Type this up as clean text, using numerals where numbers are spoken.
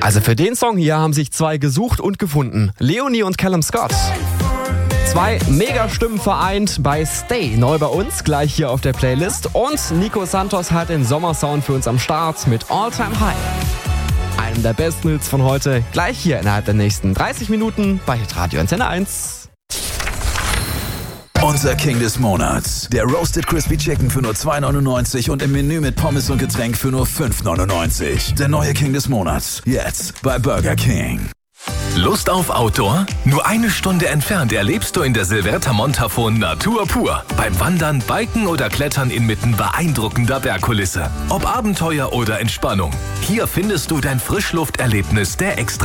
Also für den Song hier haben sich zwei gesucht und gefunden. Leonie und Callum Scott. Zwei Megastimmen vereint bei Stay. Neu bei uns, gleich hier auf der Playlist. Und Nico Santos hat den Sommersound für uns am Start mit All Time High. Einen der besten Hits von heute, gleich hier innerhalb der nächsten 30 Minuten bei Hitradio Antenne 1. Unser King des Monats. Der Roasted Crispy Chicken für nur 2,99 und im Menü mit Pommes und Getränk für nur 5,99. Der neue King des Monats. Jetzt bei Burger King. Lust auf Outdoor? Nur eine Stunde entfernt erlebst du in der Silvetta Montafon Natur pur. Beim Wandern, Biken oder Klettern inmitten beeindruckender Bergkulisse. Ob Abenteuer oder Entspannung. Hier findest du dein Frischlufterlebnis der extra